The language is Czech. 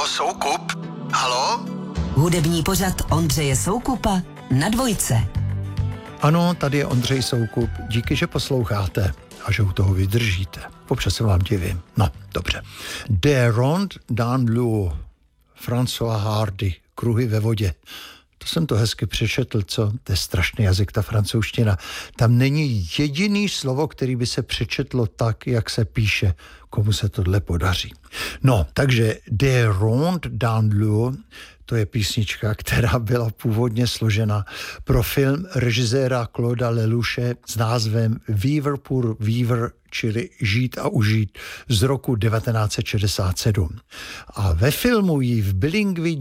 Soukup? Haló? Hudební pořad Ondřeje Soukupa na Dvojce. Ano, tady je Ondřej Soukup. Díky, že posloucháte a že u toho vydržíte. Občas se vám divím. No, dobře. De Ronde dans l'eau. François Hardy. Kruhy ve vodě. To jsem to hezky přečetl, co? To je strašný jazyk, ta francouzština. Tam není jediný slovo, který by se přečetlo tak, jak se píše. Komu se tohle podaří. No, takže De Ronde dans l'eau, to je písnička, která byla původně složena pro film režiséra Clauda Lelouche s názvem Vivre pour vivre, čili Žít a užít, z roku 1967. A ve filmu ji v bilingvní